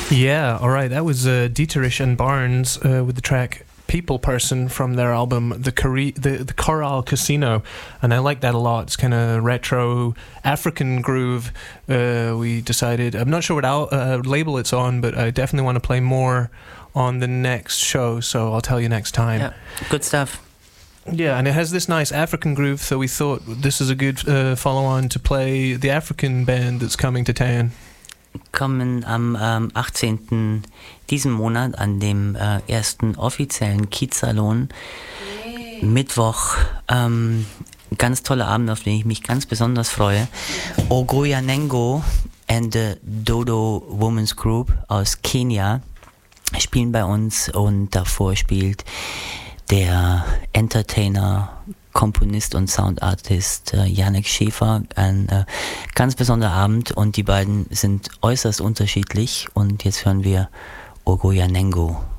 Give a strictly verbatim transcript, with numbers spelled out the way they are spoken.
Yeah, all right. That was uh, Dieterich and Barnes uh, with the track People Person from their album The Cori- the, the Coral Casino, and I like that a lot. It's kind of retro African groove. Uh, we decided, I'm not sure what al- uh, label it's on, but I definitely want to play more on the next show, so I'll tell you next time. Yeah, good stuff. Yeah, and it has this nice African groove, so we thought this is a good uh, follow-on to play the African band that's coming to town. Kommen am ähm, achtzehnten diesen Monat an dem äh, ersten offiziellen Kiez-Salon. Yeah. Mittwoch. Ähm, ganz toller Abend, auf den ich mich ganz besonders freue. Ogoyanengo and the Dodo Women's Group aus Kenia spielen bei uns und davor spielt der Entertainer, Komponist und Soundartist äh, Janek Schäfer. Ein äh, ganz besonderer Abend und die beiden sind äußerst unterschiedlich und jetzt hören wir Ogoyanengo.